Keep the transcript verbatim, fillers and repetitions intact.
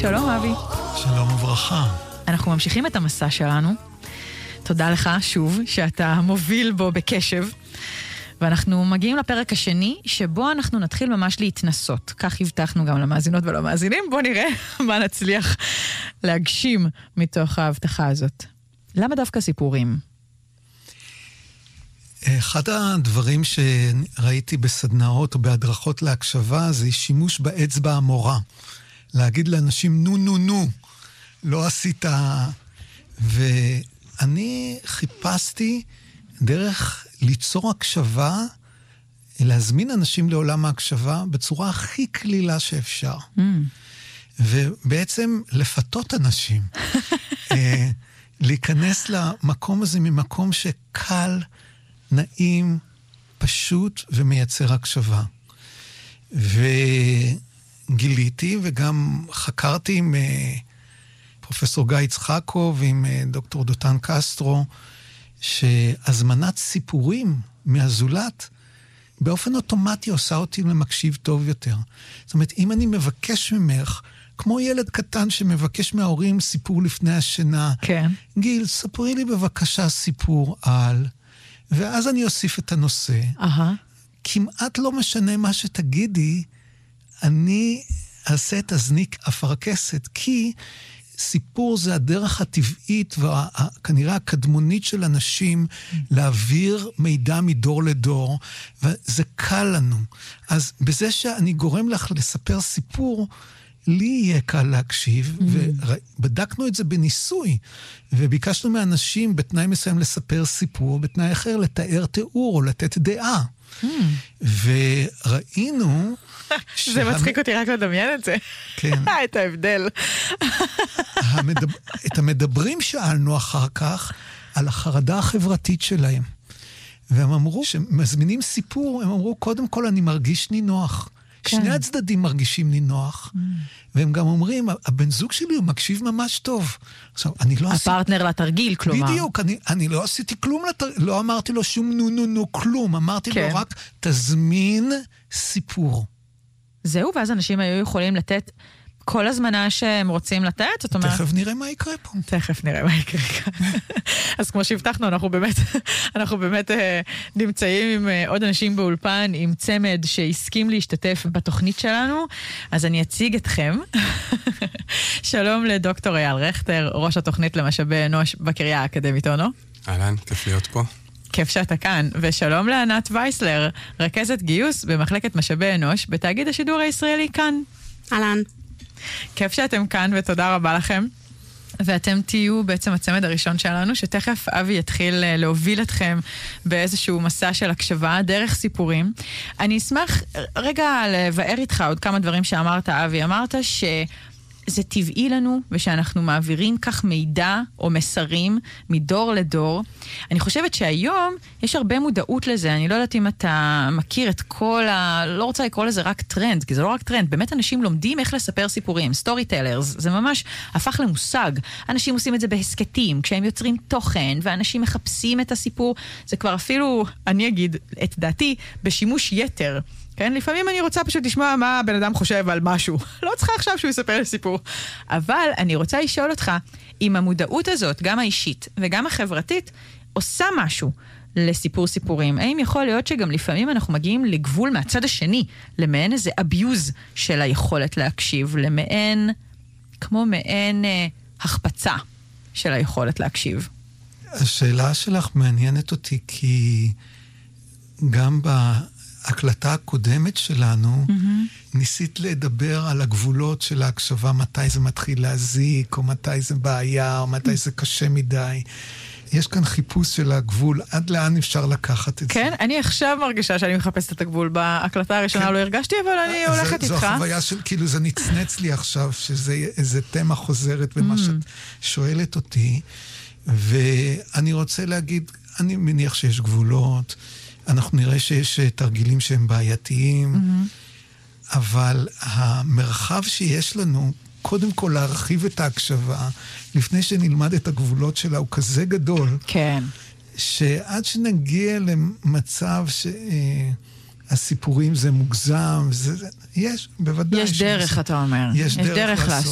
שלום אבי. שלום וברכה. אנחנו ממשיכים את המסע שלנו. תודה לך שוב שאתה מוביל בו בקשב. ואנחנו מגיעים לפרק השני, שבו אנחנו נתחיל ממש להתנסות. כך הבטחנו גם למאזינות ולמאזינים. בוא נראה מה נצליח להגשים מתוך ההבטחה הזאת. למה דווקא סיפורים? אחד הדברים שראיתי בסדנאות או בהדרכות להקשבה, זה שימוש באצבע המורה. להגיד לאנשים, נו, נו, נו, לא עשית... ואני חיפשתי דרך ליצור הקשבה, להזמין אנשים לעולם ההקשבה בצורה הכי כלילה שאפשר. Mm. ובעצם לפתות אנשים. להיכנס למקום הזה ממקום שקל, נעים, פשוט ומייצר הקשבה. וגיליתי וגם חקרתי עם פרופסור גיא יצחקוב ועם דוקטור דותן קסטרו, שהזמנת סיפורים מהזולת באופן אוטומטי עושה אותי למקשיב טוב יותר. זאת אומרת, אם אני מבקש ממך, כמו ילד קטן שמבקש מההורים סיפור לפני השינה, כן. גיל, ספרי לי בבקשה סיפור על, ואז אני אוסיף את הנושא. Uh-huh. כמעט לא משנה מה שתגידי, אני אעשה את הזניק אפרקסת, כי סיפור זה הדרך הטבעית וכנראה הקדמונית של אנשים להעביר מידע מדור לדור, וזה קל לנו. אז בזה שאני גורם לך לספר סיפור, לי יהיה קל להקשיב, mm-hmm. ובדקנו את זה בניסוי, וביקשנו מאנשים בתנאי מסוים לספר סיפור, בתנאי אחר לתאר תיאור או לתת דעה. Mm. וראינו... זה מצחיק אותי רק לדמיין את זה. כן. את ההבדל. המדבר... את המדברים שאלנו אחר כך על החרדה החברתית שלהם. והם אמרו, שמזמינים סיפור, הם אמרו, קודם כל אני מרגיש נינוח. כן. שני הצדדים מרגישים נינוח, mm. והם גם אומרים, הבן זוג שלי הוא מקשיב ממש טוב. עכשיו, אני לא הפרטנר עשיתי... לתרגיל, כלומר. בדיוק, אני, אני לא עשיתי כלום לתרגיל, לא אמרתי לו שום נו נו נו כלום, אמרתי כן. לו רק, תזמין סיפור. זהו, ואז אנשים היו יכולים לתת כל הזמנה שהם רוצים לתת, זאת אומרת... תכף נראה מה יקרה פה. תכף נראה מה יקרה כאן. אז כמו שהבטחנו, אנחנו באמת, אנחנו באמת נמצאים עם עוד אנשים באולפן, עם צמד שהסכים להשתתף בתוכנית שלנו, אז אני אציג אתכם. שלום לדוקטור אייל רכטר, ראש התוכנית למשאבי אנוש בקריה האקדמית אונו. אהלן, כיף להיות פה. כיף שאתה כאן, ושלום לענת וייסלר, רכזת גיוס במחלקת משאבי אנוש בתאגיד השידור הישראלי כאן. אהלן. כיף שאתם כאן ותודה רבה לכם. ואתם תהיו בעצם הצמד הראשון שלנו, שתכף אבי יתחיל להוביל אתכם באיזשהו מסע של הקשבה, דרך סיפורים. אני אשמח רגע לבאר איתך עוד כמה דברים שאמרת, אבי. אמרת ש... זה טבעי לנו, ושאנחנו מעבירים כך מידע או מסרים מדור לדור. אני חושבת שהיום יש הרבה מודעות לזה. אני לא יודעת אם אתה מכיר את כל ה... לא רוצה לקרוא לזה רק טרנד, כי זה לא רק טרנד. באמת אנשים לומדים איך לספר סיפורים. סטורי טיילרס, זה ממש הפך למושג. אנשים עושים את זה בהסקטים, כשהם יוצרים תוכן, ואנשים מחפשים את הסיפור. זה כבר אפילו, אני אגיד את דעתי, בשימוש יתר. כן, לפעמים אני רוצה פשוט לשמוע מה הבן אדם חושב על משהו. לא צריכה עכשיו שהוא יספר לי סיפור. אבל אני רוצה לשאול אותך, אם המודעות הזאת, גם האישית וגם החברתית, עושה משהו לסיפור סיפורים, האם יכול להיות שגם לפעמים אנחנו מגיעים לגבול מהצד השני, למעין איזה אביוז של היכולת להקשיב, למעין, כמו מעין אה, החפצה של היכולת להקשיב? השאלה שלך מעניינת אותי, כי גם ב... ההקלטה הקודמת שלנו, mm-hmm. ניסית לדבר על הגבולות של ההקשבה, מתי זה מתחיל להזיק, או מתי זה בעיה, או מתי זה קשה מדי. יש כאן חיפוש של הגבול, עד לאן אפשר לקחת את כן, זה. כן, אני עכשיו מרגישה שאני מחפשת את הגבול. בהקלטה הראשונה כן. לא הרגשתי, אבל אני הולכת איתך. זו החוויה של, כאילו זה נצנץ לי עכשיו, שזה איזה תמה חוזרת במה mm-hmm. שאת שואלת אותי, ואני רוצה להגיד, אני מניח שיש גבולות, אנחנו נראה שיש תרגילים שהם בעייתיים, mm-hmm. אבל המרחב שיש לנו, קודם כל להרחיב את ההקשבה, לפני שנלמד את הגבולות שלה, הוא כזה גדול, כן. שעד שנגיע למצב שהסיפורים זה מוגזם, זה, יש, בוודאי. יש דרך, אתה אומר. יש, יש דרך, דרך לעשות.